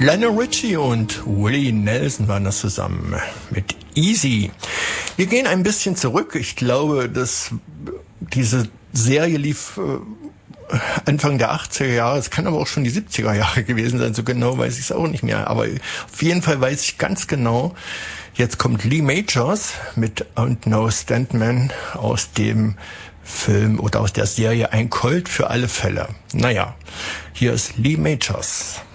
Lionel Richie und Willie Nelson waren das zusammen mit Easy. Wir gehen ein bisschen zurück. Ich glaube, dass diese Serie lief Anfang der 80er Jahre. Es kann aber auch schon die 70er Jahre gewesen sein. So genau weiß ich es auch nicht mehr. Aber auf jeden Fall weiß ich ganz genau, jetzt kommt Lee Majors mit Ain't No Stuntman aus dem Film oder aus der Serie Ein Colt für alle Fälle. Naja, hier ist Lee Majors.